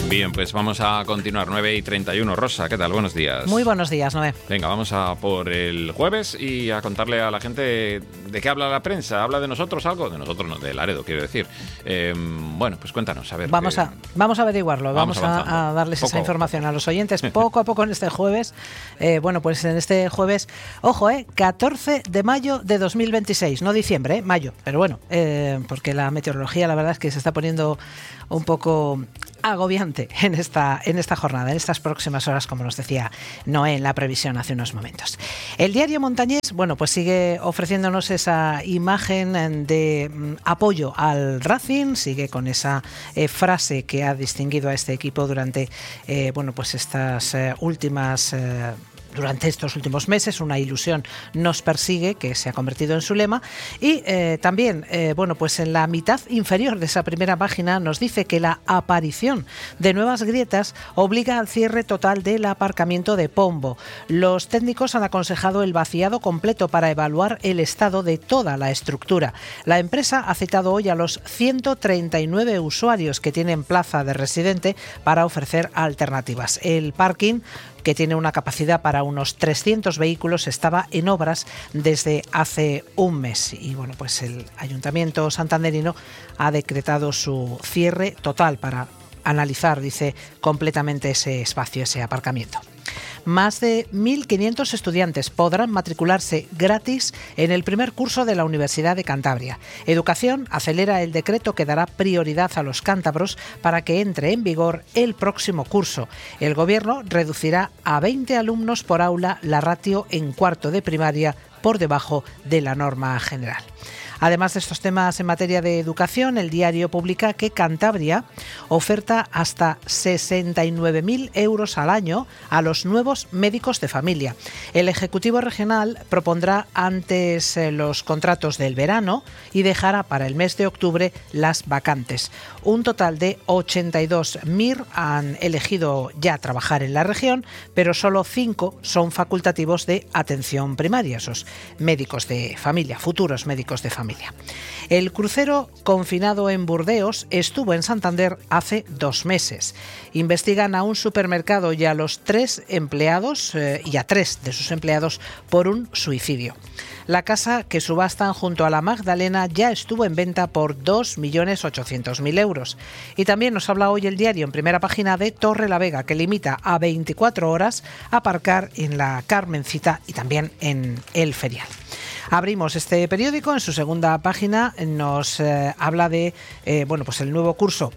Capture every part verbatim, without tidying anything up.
Bien, pues vamos a continuar, nueve y treinta y uno. Rosa, ¿qué tal? Buenos días. Muy buenos días, Noé. Venga, vamos a por el jueves y a contarle a la gente de qué habla la prensa. ¿Habla de nosotros algo? De nosotros no, de Laredo, quiero decir. Eh, bueno, pues cuéntanos, a ver. Vamos, que... a, vamos a averiguarlo, vamos, vamos a, a darles poco esa información a los oyentes poco a poco en este jueves. Eh, bueno, pues en este jueves, ojo, eh, catorce de mayo de dos mil veintiséis, no diciembre, eh, mayo. Pero bueno, eh, porque la meteorología la verdad es que se está poniendo un poco agobiante en esta, en esta jornada, en estas próximas horas, como nos decía Noé en la previsión hace unos momentos. El diario Montañés, bueno, pues sigue ofreciéndonos esa imagen de mm, apoyo al Racing, sigue con esa eh, frase que ha distinguido a este equipo durante, eh, bueno, pues estas eh, últimas... Eh, Durante estos últimos meses, una ilusión nos persigue, que se ha convertido en su lema. Y eh, también, eh, bueno, pues en la mitad inferior de esa primera página nos dice que la aparición de nuevas grietas obliga al cierre total del aparcamiento de Pombo. Los técnicos han aconsejado el vaciado completo para evaluar el estado de toda la estructura. La empresa ha citado hoy a los ciento treinta y nueve usuarios que tienen plaza de residente para ofrecer alternativas. El parking, que tiene una capacidad para unos trescientos vehículos, estaba en obras desde hace un mes. Y bueno, pues el Ayuntamiento santanderino ha decretado su cierre total para analizar, dice, completamente ese espacio, ese aparcamiento. Más de mil quinientos estudiantes podrán matricularse gratis en el primer curso de la Universidad de Cantabria. Educación acelera el decreto que dará prioridad a los cántabros para que entre en vigor el próximo curso. El Gobierno reducirá a veinte alumnos por aula la ratio en cuarto de primaria, por debajo de la norma general. Además de estos temas en materia de educación, el diario publica que Cantabria oferta hasta sesenta y nueve mil euros al año a los nuevos médicos de familia. El Ejecutivo Regional propondrá antes los contratos del verano y dejará para el mes de octubre las vacantes. Un total de ochenta y dos M I R han elegido ya trabajar en la región, pero solo cinco son facultativos de atención primaria, esos médicos de familia, futuros médicos de familia. El crucero confinado en Burdeos estuvo en Santander hace dos meses. Investigan a un supermercado y a los tres empleados eh, y a tres de sus empleados por un suicidio. La casa que subastan junto a la Magdalena ya estuvo en venta por dos millones ochocientos mil euros. Y también nos habla hoy el diario en primera página de Torrelavega, que limita a veinticuatro horas aparcar en la Carmencita y también en el Ferial. Abrimos este periódico, en su segunda página nos eh, habla de eh, bueno, pues el nuevo curso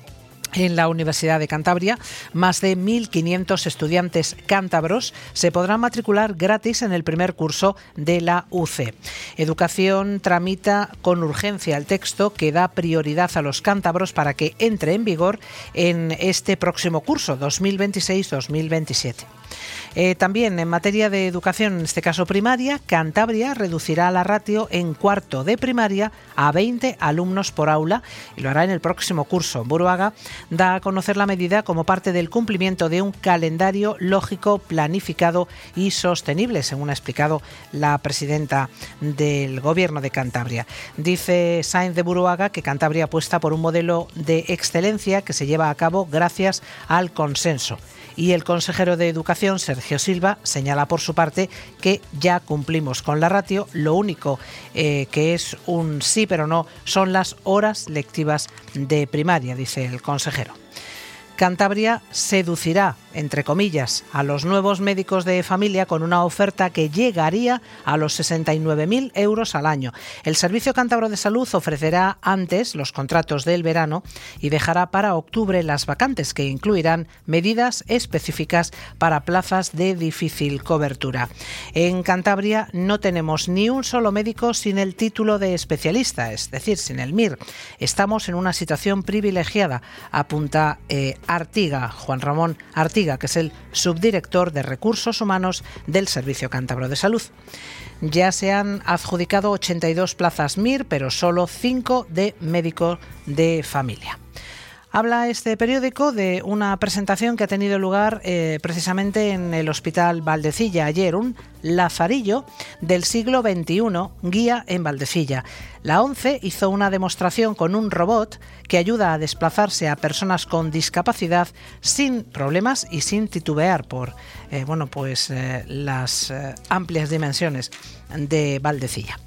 en la Universidad de Cantabria. Más de mil quinientos estudiantes cántabros se podrán matricular gratis en el primer curso de la U C. Educación tramita con urgencia el texto que da prioridad a los cántabros para que entre en vigor en este próximo curso, dos mil veintiséis dos mil veintisiete. Eh, también en materia de educación, en este caso primaria, Cantabria reducirá la ratio en cuarto de primaria a veinte alumnos por aula y lo hará en el próximo curso. Buruaga da a conocer la medida como parte del cumplimiento de un calendario lógico, planificado y sostenible, según ha explicado la presidenta del Gobierno de Cantabria. Dice Sáenz de Buruaga que Cantabria apuesta por un modelo de excelencia que se lleva a cabo gracias al consenso. Y el consejero de Educación, Sergio Silva, señala por su parte que ya cumplimos con la ratio. Lo único eh, que es un sí pero no son las horas lectivas de primaria, dice el consejero. Cantabria seducirá, entre comillas, a los nuevos médicos de familia con una oferta que llegaría a los sesenta y nueve mil euros al año. El Servicio Cántabro de Salud ofrecerá antes los contratos del verano y dejará para octubre las vacantes, que incluirán medidas específicas para plazas de difícil cobertura. En Cantabria no tenemos ni un solo médico sin el título de especialista, es decir, sin el M I R. Estamos en una situación privilegiada, apunta eh, Artiga, Juan Ramón Artiga, que es el subdirector de Recursos Humanos del Servicio Cántabro de Salud. Ya se han adjudicado ochenta y dos plazas M I R, pero solo cinco de médico de familia. Habla este periódico de una presentación que ha tenido lugar eh, precisamente en el Hospital Valdecilla ayer, un lazarillo del siglo veintiuno, guía en Valdecilla. La ONCE hizo una demostración con un robot que ayuda a desplazarse a personas con discapacidad sin problemas y sin titubear por eh, bueno, pues, eh, las eh, amplias dimensiones de Valdecilla.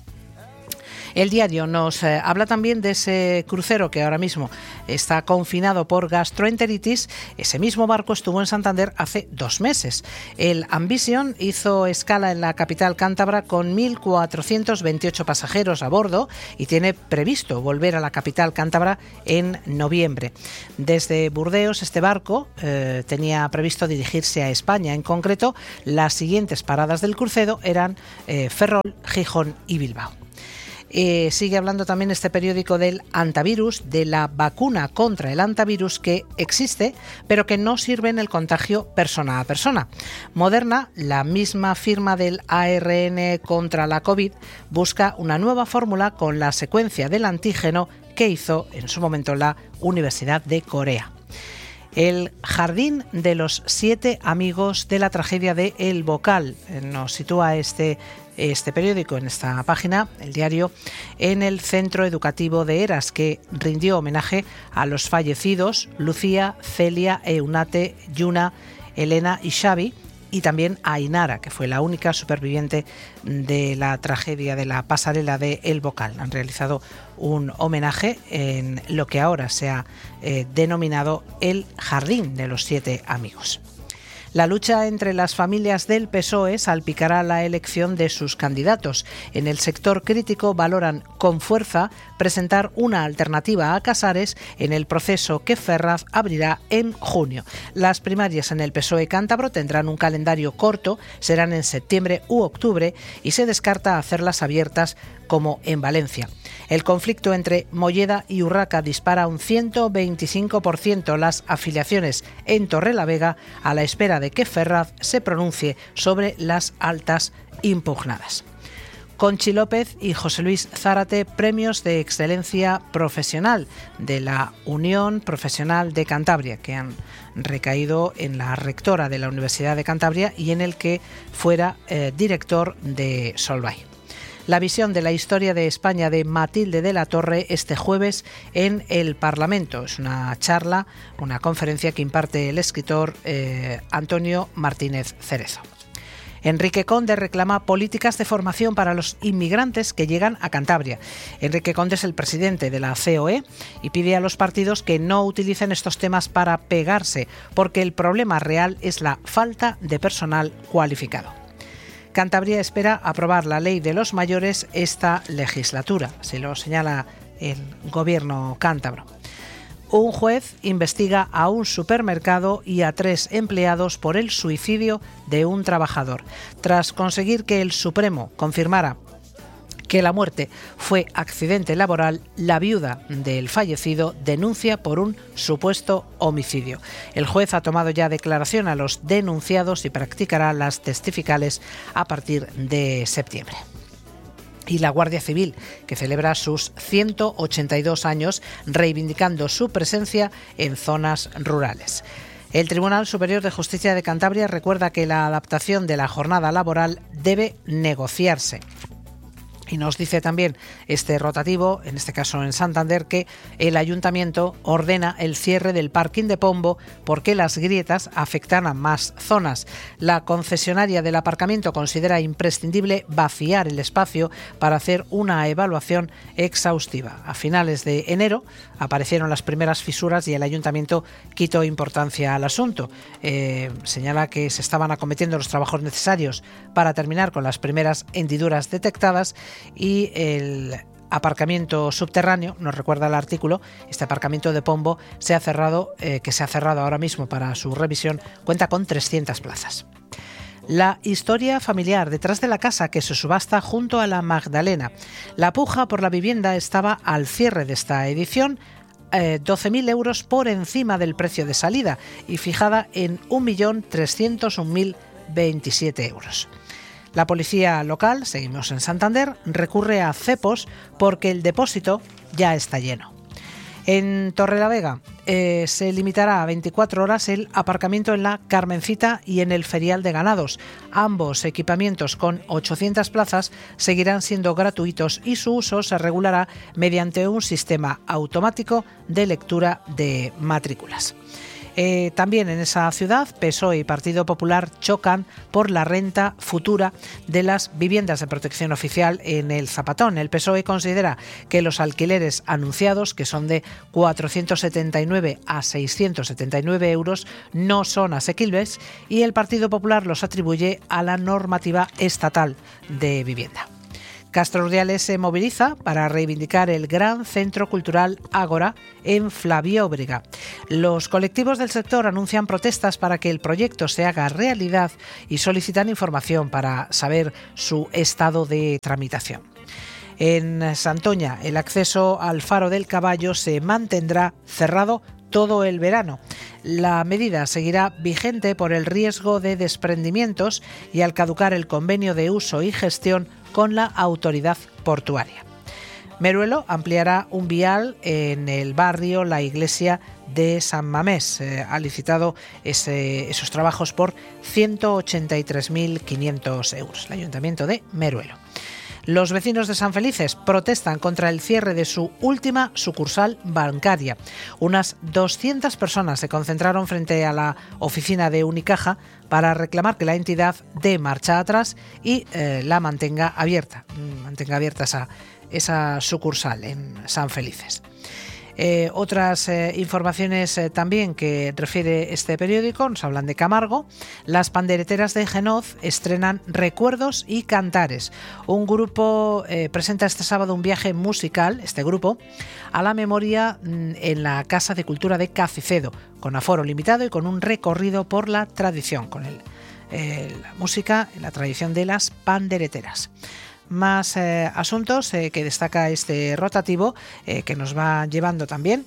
El diario nos eh, habla también de ese crucero que ahora mismo está confinado por gastroenteritis. Ese mismo barco estuvo en Santander hace dos meses. El Ambition hizo escala en la capital cántabra con mil cuatrocientos veintiocho pasajeros a bordo y tiene previsto volver a la capital cántabra en noviembre. Desde Burdeos, este barco eh, tenía previsto dirigirse a España. En concreto, las siguientes paradas del crucero eran eh, Ferrol, Gijón y Bilbao. Eh, sigue hablando también este periódico del antivirus, de la vacuna contra el antivirus que existe, pero que no sirve en el contagio persona a persona. Moderna, la misma firma del A R N contra la COVID, busca una nueva fórmula con la secuencia del antígeno que hizo en su momento la Universidad de Corea. El jardín de los siete amigos de la tragedia de El Bocal nos sitúa este, este periódico en esta página, el diario, en el centro educativo de Eras, que rindió homenaje a los fallecidos Lucía, Celia, Eunate, Yuna, Elena y Xavi, y también a Ainara, que fue la única superviviente de la tragedia de la pasarela de El Bocal. Han realizado un homenaje en lo que ahora se ha eh, denominado el Jardín de los Siete Amigos. La lucha entre las familias del P S O E salpicará la elección de sus candidatos. En el sector crítico valoran con fuerza presentar una alternativa a Casares en el proceso que Ferraz abrirá en junio. Las primarias en el P S O E cántabro tendrán un calendario corto, serán en septiembre u octubre y se descarta hacerlas abiertas como en Valencia. El conflicto entre Molleda y Urraca dispara un ciento veinticinco por ciento las afiliaciones en Torrelavega a la espera de que Ferraz se pronuncie sobre las altas impugnadas. Conchi López y José Luis Zárate, premios de excelencia profesional de la Unión Profesional de Cantabria, que han recaído en la rectora de la Universidad de Cantabria y en el que fuera eh, director de Solvay. La visión de la historia de España de Matilde de la Torre este jueves en el Parlamento. Es una charla, una conferencia que imparte el escritor eh, Antonio Martínez Cerezo. Enrique Conde reclama políticas de formación para los inmigrantes que llegan a Cantabria. Enrique Conde es el presidente de la C O E y pide a los partidos que no utilicen estos temas para pegarse, porque el problema real es la falta de personal cualificado. Cantabria espera aprobar la ley de los mayores esta legislatura, se lo señala el gobierno cántabro. Un juez investiga a un supermercado y a tres empleados por el suicidio de un trabajador. Tras conseguir que el Supremo confirmara que la muerte fue accidente laboral, la viuda del fallecido denuncia por un supuesto homicidio. El juez ha tomado ya declaración a los denunciados y practicará las testificales a partir de septiembre. Y la Guardia Civil, que celebra sus ciento ochenta y dos años, reivindicando su presencia en zonas rurales. El Tribunal Superior de Justicia de Cantabria recuerda que la adaptación de la jornada laboral debe negociarse. Y nos dice también este rotativo, en este caso en Santander, que el Ayuntamiento ordena el cierre del parking de Pombo porque las grietas afectan a más zonas. La concesionaria del aparcamiento considera imprescindible vaciar el espacio para hacer una evaluación exhaustiva. A finales de enero aparecieron las primeras fisuras y el Ayuntamiento quitó importancia al asunto. Eh, señala que se estaban acometiendo los trabajos necesarios para terminar con las primeras hendiduras detectadas y el aparcamiento subterráneo, nos recuerda el artículo, este aparcamiento de Pombo se ha cerrado, eh, que se ha cerrado ahora mismo para su revisión, cuenta con trescientas plazas. La historia familiar detrás de la casa que se subasta junto a la Magdalena. La puja por la vivienda estaba al cierre de esta edición, eh, doce mil euros por encima del precio de salida y fijada en un millón trescientos un mil veintisiete euros. La policía local, seguimos en Santander, recurre a cepos porque el depósito ya está lleno. En Torrelavega eh, se limitará a veinticuatro horas el aparcamiento en la Carmencita y en el Ferial de Ganados. Ambos equipamientos con ochocientas plazas seguirán siendo gratuitos y su uso se regulará mediante un sistema automático de lectura de matrículas. Eh, también en esa ciudad, P S O E y Partido Popular chocan por la renta futura de las viviendas de protección oficial en el Zapatón. El P S O E considera que los alquileres anunciados, que son de cuatrocientos setenta y nueve a seiscientos setenta y nueve euros, no son asequibles, y el Partido Popular los atribuye a la normativa estatal de vivienda. Castro Urdiales se moviliza para reivindicar el gran centro cultural Ágora en Flabióbrega. Los colectivos del sector anuncian protestas para que el proyecto se haga realidad y solicitan información para saber su estado de tramitación. En Santoña, el acceso al Faro del Caballo se mantendrá cerrado todo el verano. La medida seguirá vigente por el riesgo de desprendimientos y al caducar el convenio de uso y gestión con la autoridad portuaria. Meruelo ampliará un vial en el barrio La Iglesia de San Mamés. Eh, ha licitado ese, esos trabajos por ciento ochenta y tres mil quinientos euros. El Ayuntamiento de Meruelo. Los vecinos de San Felices protestan contra el cierre de su última sucursal bancaria. Unas doscientas personas se concentraron frente a la oficina de Unicaja para reclamar que la entidad dé marcha atrás y eh, la mantenga abierta, mantenga abierta esa, esa sucursal en San Felices. Eh, otras eh, informaciones eh, también que refiere este periódico nos hablan de Camargo. Las pandereteras de Génoz estrenan Recuerdos y Cantares. Un grupo eh, presenta este sábado un viaje musical, este grupo, a la memoria mm, en la Casa de Cultura de Cacicedo, con aforo limitado y con un recorrido por la tradición, con el, eh, la música y la tradición de las pandereteras. Más eh, asuntos eh, que destaca este rotativo eh, que nos va llevando también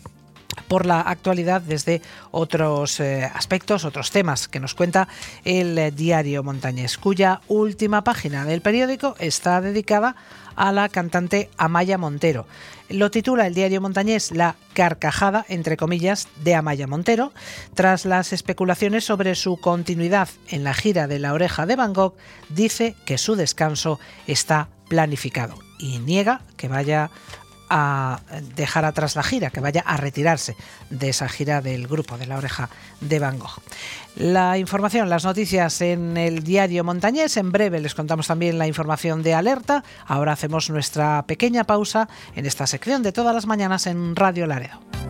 por la actualidad desde otros eh, aspectos, otros temas que nos cuenta el eh, Diario Montañés, cuya última página del periódico está dedicada a la cantante Amaya Montero. Lo titula el Diario Montañés La carcajada, entre comillas, de Amaya Montero. Tras las especulaciones sobre su continuidad en la gira de La Oreja de Van Gogh, dice que su descanso está planificado y niega que vaya a dejar atrás la gira, que vaya a retirarse de esa gira del grupo de La Oreja de Van Gogh. La información, las noticias en el Diario Montañés. En breve les contamos también la información de Alerta. Ahora hacemos nuestra pequeña pausa en esta sección de todas las mañanas en Radio Laredo.